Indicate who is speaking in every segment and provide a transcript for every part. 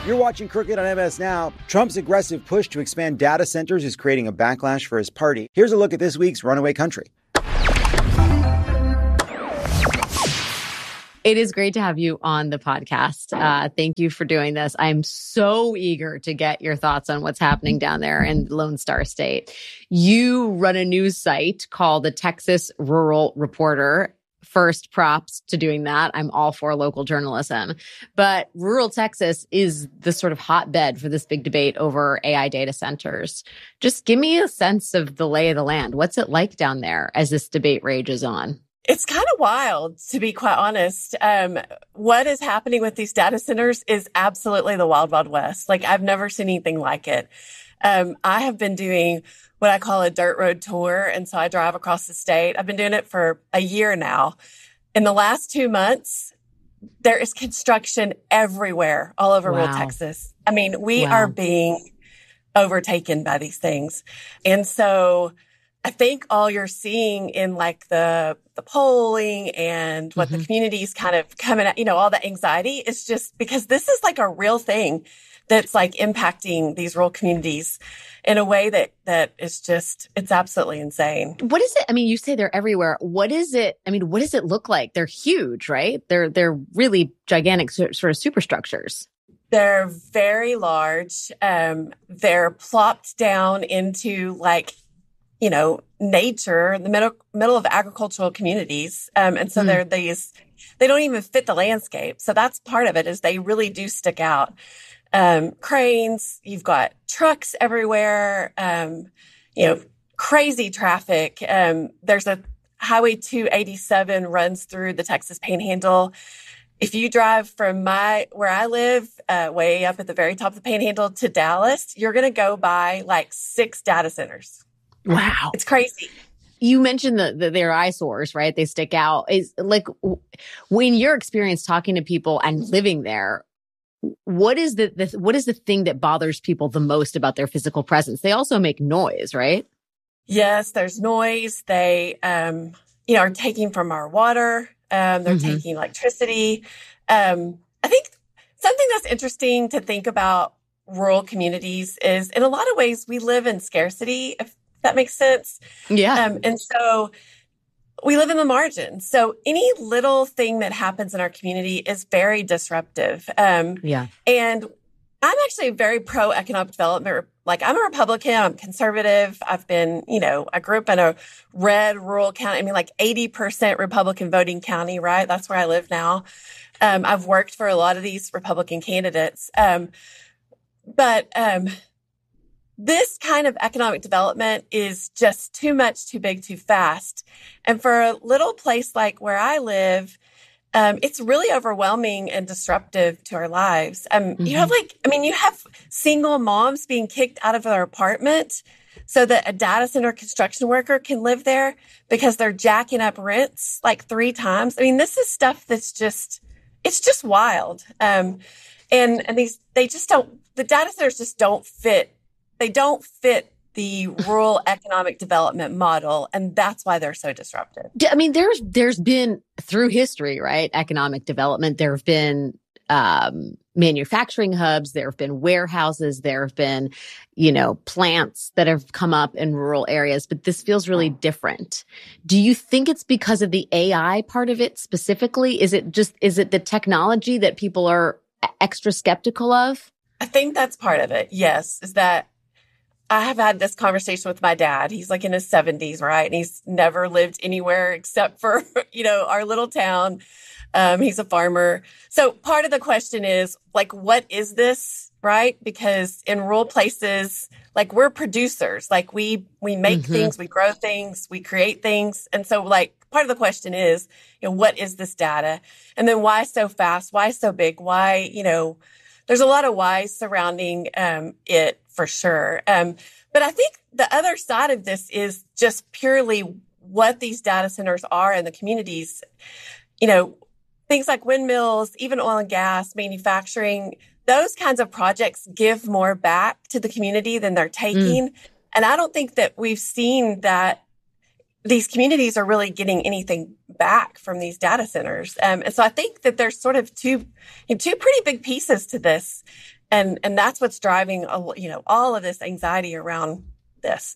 Speaker 1: You're watching Crooked on MS Now. Trump's aggressive push to expand data centers is creating a backlash for his party. Here's a look at this week's Runaway Country.
Speaker 2: It is great to have you on the podcast. Thank you for doing this. I'm so eager to get your thoughts on what's happening down there in Lone Star State. You run a news site called the Texas Rural Reporter. First, props to doing that. I'm all for local journalism. But rural Texas is the sort of hotbed for this big debate over AI data centers. Just give me a sense of the lay of the land. What's it like down there as this debate rages on?
Speaker 3: It's kind of wild, to be quite honest. What is happening with these data centers is absolutely the wild, wild west. Like, I've never seen anything like it. I have been doing what I call a dirt road tour. And so I drive across the state. I've been doing it for a year now. In the last 2 months, there is construction everywhere, all over rural Texas. I mean, we are being overtaken by these things. And so I think all you're seeing in like the polling and what the community's kind of coming at, all the anxiety is just because this is like a real thing that's like impacting these rural communities in a way that is just, it's absolutely insane.
Speaker 2: What is it? I mean, you say they're everywhere. What is it? I mean, what does it look like? They're huge, right? They're really gigantic sort of superstructures.
Speaker 3: They're very large. They're plopped down into like, nature in the middle of agricultural communities. And so they're these, they don't even fit the landscape. So that's part of it is they really do stick out. Cranes, you've got trucks everywhere, crazy traffic. There's a Highway 287 runs through the Texas Panhandle. If you drive from where I live, way up at the very top of the Panhandle to Dallas, you're going to go by like 6 data centers.
Speaker 2: Wow.
Speaker 3: It's crazy.
Speaker 2: You mentioned their eyesores, right? They stick out. Is like when your experience talking to people and living there, what is the thing that bothers people the most about their physical presence? They also make noise, right?
Speaker 3: Yes, there's noise. They, are taking from our water. They're taking electricity. I think something that's interesting to think about rural communities is in a lot of ways we live in scarcity, if that makes sense.
Speaker 2: Yeah.
Speaker 3: And so we live in the margins. So any little thing that happens in our community is very disruptive. And I'm actually very pro economic development. Like I'm a Republican, I'm conservative. I've been, I grew up in a red rural county. I mean, like 80% Republican voting county, right? That's where I live now. I've worked for a lot of these Republican candidates. But this kind of economic development is just too much, too big, too fast. And for a little place like where I live, it's really overwhelming and disruptive to our lives. You have single moms being kicked out of their apartment so that a data center construction worker can live there because they're jacking up rents like 3 times. I mean, this is stuff that's it's just wild. And the data centers just don't fit. They don't fit the rural economic development model, and that's why they're so disruptive.
Speaker 2: I mean, there's been through history, right? Economic development. There have been manufacturing hubs. There have been warehouses. There have been, plants that have come up in rural areas. But this feels really different. Do you think it's because of the AI part of it specifically? Is it the technology that people are extra skeptical of?
Speaker 3: I think that's part of it. Yes, is that. I have had this conversation with my dad. He's like in his 70s, right? And he's never lived anywhere except for, our little town. He's a farmer. So part of the question is like, what is this, right? Because in rural places, like we're producers, like we make things, we grow things, we create things. And so like part of the question is, what is this data? And then why so fast? Why so big? Why, there's a lot of whys surrounding it for sure. But I think the other side of this is just purely what these data centers are in the communities. Things like windmills, even oil and gas, manufacturing, those kinds of projects give more back to the community than they're taking. And I don't think that we've seen that these communities are really getting anything back from these data centers. And so I think that there's sort of two pretty big pieces to this. And that's what's driving, all of this anxiety around this.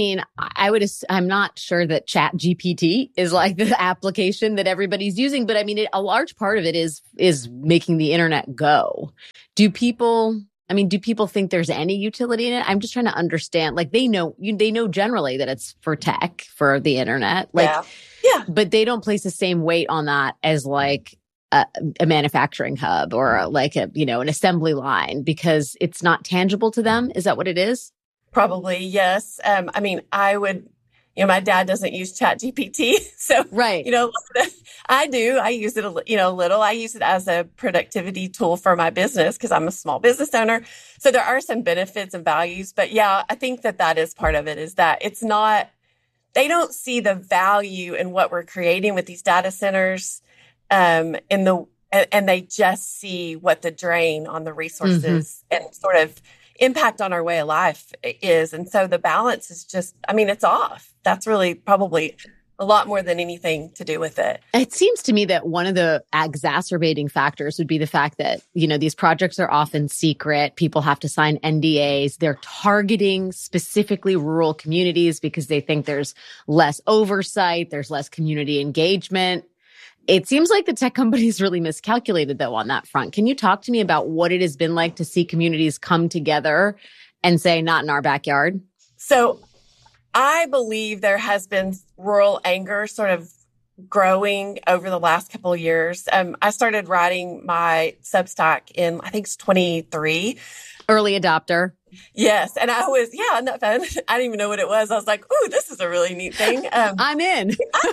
Speaker 2: I'm not sure that Chat GPT is like the application that everybody's using, but I mean, a large part of it is making the internet go. Do people think there's any utility in it? I'm just trying to understand, like they know generally that it's for tech, for the internet. Like,
Speaker 3: yeah.
Speaker 2: But they don't place the same weight on that as like a manufacturing hub or like an assembly line because it's not tangible to them. Is that what it is?
Speaker 3: Probably, yes. I would, my dad doesn't use Chat GPT. So,
Speaker 2: right.
Speaker 3: I do. I use it a little. I use it as a productivity tool for my business because I'm a small business owner. So there are some benefits and values. But yeah, I think that is part of it, is that it's not, they don't see the value in what we're creating with these data centers and they just see what the drain on the resources and sort of impact on our way of life is. And so the balance is just, it's off. That's really probably a lot more than anything to do with it.
Speaker 2: It seems to me that one of the exacerbating factors would be the fact that, these projects are often secret. People have to sign NDAs. They're targeting specifically rural communities because they think there's less oversight, there's less community engagement. It seems like the tech companies really miscalculated, though, on that front. Can you talk to me about what it has been like to see communities come together and say, not in our backyard?
Speaker 3: So I believe there has been rural anger sort of growing over the last couple of years. I started writing my Substack in, I think it's 23.
Speaker 2: Early adopter.
Speaker 3: Yes. And I was, isn't that fun? I didn't even know what it was. I was like, ooh, this is a really neat thing.
Speaker 2: I'm in.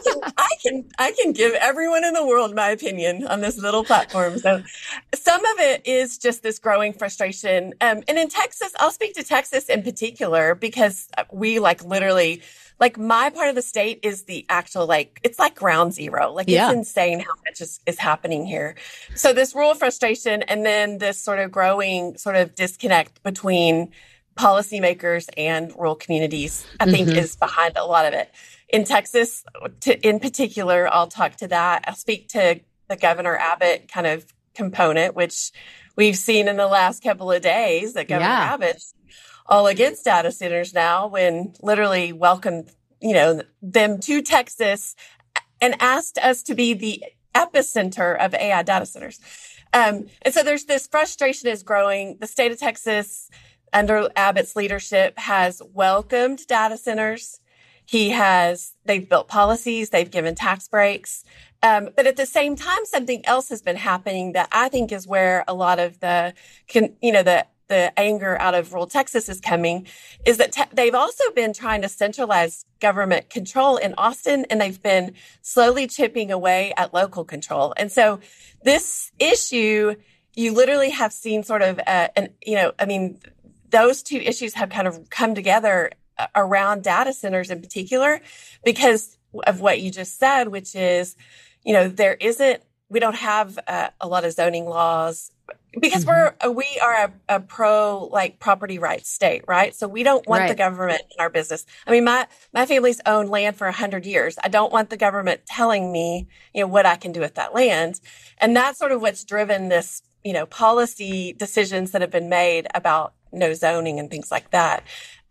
Speaker 3: I can give everyone in the world my opinion on this little platform. So some of it is just this growing frustration. And in Texas, I'll speak to Texas in particular because we literally, my part of the state is the actual, it's like ground zero. It's insane how much is happening here. So this rural frustration and then this sort of growing sort of disconnect between policymakers and rural communities, I think is behind a lot of it. In Texas, in particular, I'll talk to that. I'll speak to the Governor Abbott kind of component, which we've seen in the last couple of days that Governor Abbott's all against data centers now, when literally welcomed, them to Texas and asked us to be the epicenter of AI data centers. And so there's this frustration is growing. The state of Texas, under Abbott's leadership, has welcomed data centers. They've built policies, they've given tax breaks. But at the same time, something else has been happening that I think is where a lot of the anger out of rural Texas is coming, is that they've also been trying to centralize government control in Austin, and they've been slowly chipping away at local control. And so this issue, you literally have seen sort of, those two issues have kind of come together around data centers in particular because of what you just said, which is, we don't have a lot of zoning laws because we are a pro property rights state, right? So we don't want the government in our business. My family's owned land for 100 years. I don't want the government telling me, what I can do with that land. And that's sort of what's driven this, policy decisions that have been made about no zoning and things like that.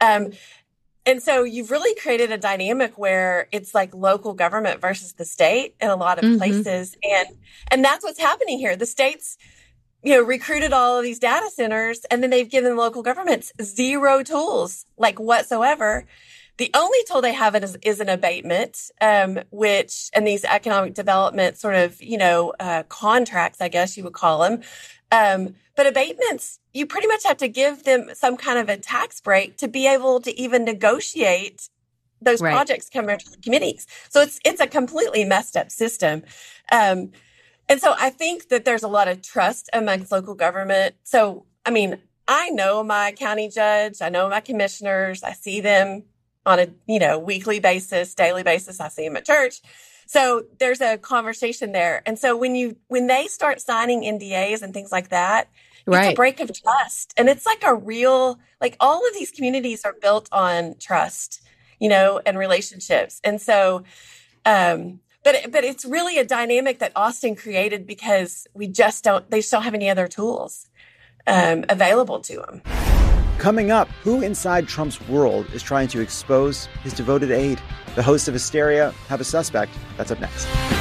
Speaker 3: And so you've really created a dynamic where it's like local government versus the state in a lot of places. And that's what's happening here. The states, recruited all of these data centers, and then they've given local governments zero tools whatsoever. The only tool they have is an abatement, and these economic development sort of, contracts, I guess you would call them. But abatements, you pretty much have to give them some kind of a tax break to be able to even negotiate those projects coming to the committees. So it's a completely messed up system. And so I think that there's a lot of trust amongst local government. So, I know my county judge, I know my commissioners, I see them on a, weekly basis, daily basis. I see them at church. So there's a conversation there. And so when they start signing NDAs and things like that, it's a break of trust. And it's like a real, all of these communities are built on trust, and relationships. And so, but it's really a dynamic that Austin created because they just don't have any other tools. available to him.
Speaker 1: Coming up, who inside Trump's world is trying to expose his devoted aide? The hosts of Hysteria have a suspect. That's up next.